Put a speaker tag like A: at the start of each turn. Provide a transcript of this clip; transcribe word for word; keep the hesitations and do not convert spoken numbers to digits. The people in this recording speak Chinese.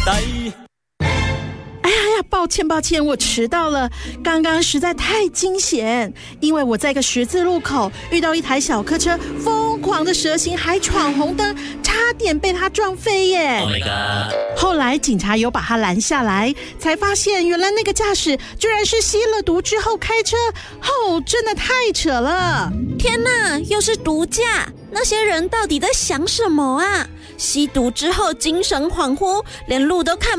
A: 呆。
B: 哎呀呀，抱歉抱歉，我迟到了。刚刚实在太惊险，因为我在一个十字路口遇到一台小客车疯狂的蛇行，还闯红灯，差点被它撞飞耶。
A: Oh my god！
B: 后来警察有把他拦下来，才发现原来那个驾驶居然是吸了毒之后开车，哦，真的太扯了。
C: 天哪，又是毒驾，那些人到底在想什么啊？吸毒之后精神恍惚，连路都看